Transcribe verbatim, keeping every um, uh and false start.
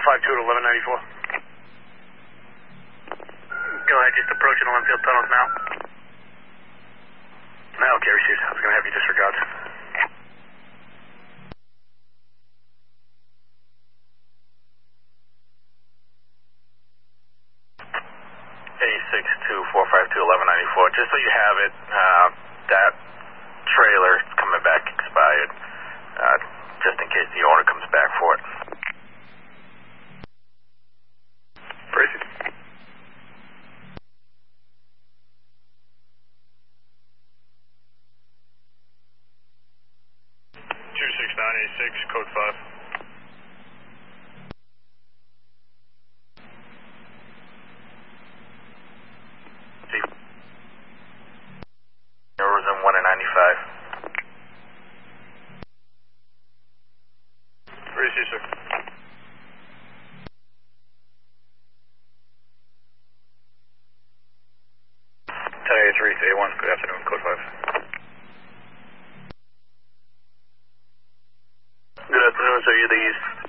five two to eleven ninety-four. Go ahead, just approaching the Linfield tunnels now. No, carry shoot. I was going to have you disregard. A six two four five two eleven ninety-four. Just so you have it, uh, that trailer is coming back expired, uh, just in case the owner comes back for it. Bracy. two six nine eight six, code five. Euros and one and ninety-five. Bracy, sir. ten eighty-three to A one, good afternoon, code five. Good afternoon, sir. You're the